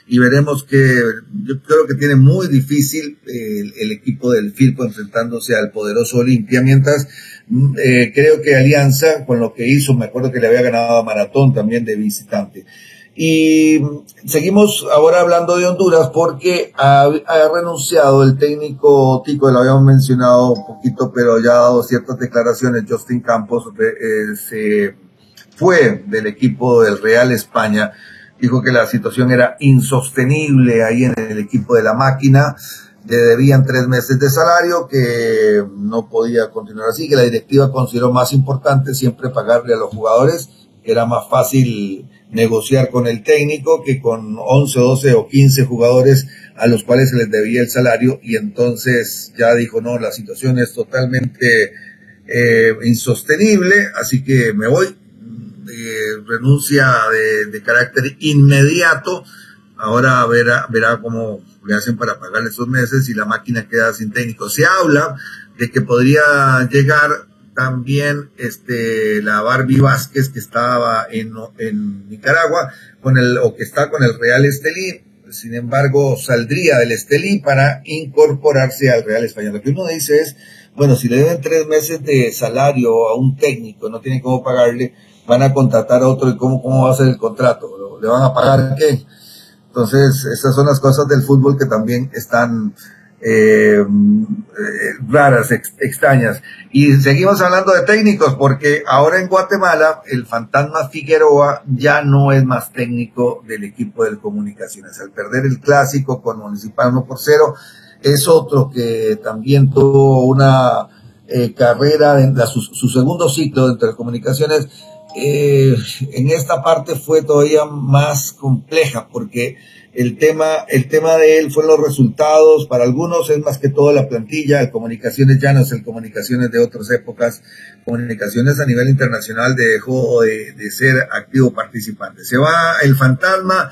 y veremos que yo creo que tiene muy difícil el equipo del Firpo enfrentándose al poderoso Olimpia, mientras creo que Alianza, con lo que hizo, me acuerdo que le había ganado a Maratón también de visitante. Y seguimos ahora hablando de Honduras porque ha renunciado el técnico Tico, lo habíamos mencionado un poquito, pero ya ha dado ciertas declaraciones. Justin Campos se fue del equipo del Real España, dijo que la situación era insostenible ahí en el equipo de la máquina, le debían 3 meses de salario, que no podía continuar así, que la directiva consideró más importante siempre pagarle a los jugadores, que era más fácil negociar con el técnico que con 11, 12 o 15 jugadores a los cuales se les debía el salario, y entonces ya dijo, no, la situación es totalmente insostenible, así que me voy, renuncia de carácter inmediato. Ahora verá cómo le hacen para pagarle esos meses y la máquina queda sin técnico. Se habla de que podría llegar también la Barbie Vázquez, que estaba en Nicaragua o que está con el Real Estelí. Sin embargo, saldría del Estelí para incorporarse al Real Español. Lo que uno dice es, bueno, si le deben 3 meses de salario a un técnico, no tiene cómo pagarle, van a contratar a otro, y cómo va a ser el contrato, ¿le van a pagar qué? Entonces, esas son las cosas del fútbol que también están raras, extrañas. Y seguimos hablando de técnicos, porque ahora en Guatemala el fantasma Figueroa ya no es más técnico del equipo de Comunicaciones. Al perder el clásico con Municipal 1-0, es otro que también tuvo una carrera, su segundo ciclo dentro de Comunicaciones. En esta parte fue todavía más compleja, porque el tema de él fue los resultados. Para algunos es más que todo la plantilla. El Comunicaciones ya no es el Comunicaciones de otras épocas. Comunicaciones a nivel internacional dejó de ser activo participante. Se va el fantasma,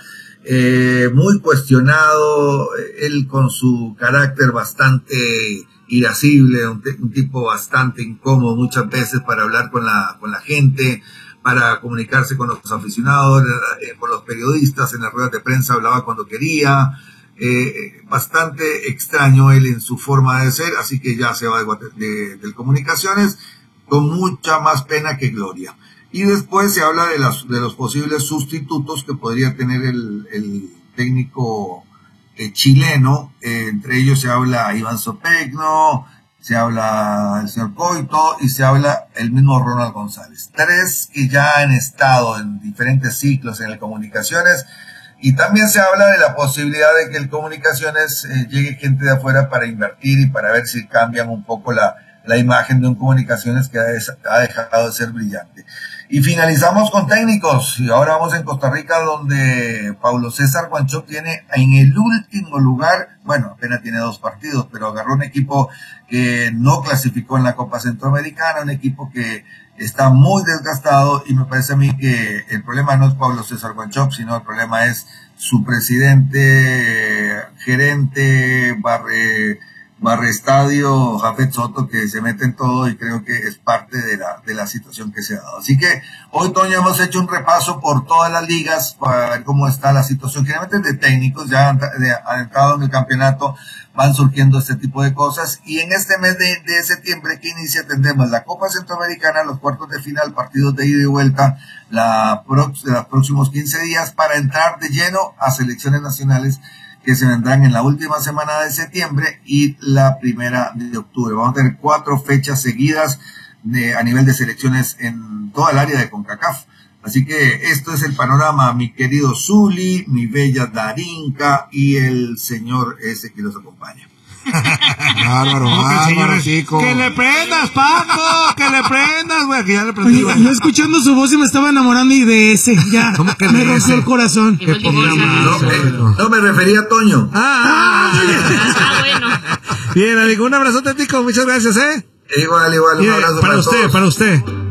muy cuestionado, él con su carácter bastante irascible, un tipo bastante incómodo muchas veces para hablar con la gente, para comunicarse con los aficionados, con los periodistas. En las ruedas de prensa hablaba cuando quería, bastante extraño él en su forma de ser, así que ya se va del Comunicaciones con mucha más pena que gloria. Y después se habla de los posibles sustitutos que podría tener el técnico chileno, entre ellos se habla Iván Sopegno, se habla el señor Coito y se habla el mismo Ronald González. 3 que ya han estado en diferentes ciclos en el Comunicaciones, y también se habla de la posibilidad de que el Comunicaciones llegue gente de afuera para invertir y para ver si cambian un poco la imagen de un Comunicaciones que ha dejado de ser brillante. Y finalizamos con técnicos, y ahora vamos en Costa Rica, donde Paulo César Guanchope tiene en el último lugar, bueno, apenas tiene 2 partidos, pero agarró un equipo que no clasificó en la Copa Centroamericana, un equipo que está muy desgastado, y me parece a mí que el problema no es Paulo César Guanchope, sino el problema es su presidente, gerente, Barre Estadio, Jafet Soto, que se mete en todo, y creo que es parte de la situación que se ha dado. Así que hoy, Toño, hemos hecho un repaso por todas las ligas para ver cómo está la situación. Generalmente de técnicos, ya han entrado en el campeonato, van surgiendo este tipo de cosas, y en este mes de septiembre que inicia tendremos la Copa Centroamericana, los cuartos de final, partidos de ida y vuelta, los próximos 15 días, para entrar de lleno a selecciones nacionales que se vendrán en la última semana de septiembre y la primera de octubre. Vamos a tener 4 fechas seguidas a nivel de selecciones en toda el área de CONCACAF. Así que esto es el panorama, mi querido Zuli, mi bella Darinka y el señor ese que los acompaña. Bárbaro, chico. Que le prendas, Paco, que le prendas, güey, que ya le prendí. Oye, yo escuchando su voz y me estaba enamorando, y de ese, ya, me rompió el corazón. No me refería a Toño. Bueno. Bien, amigo, un abrazote, Tico, muchas gracias, Igual, un abrazo para usted.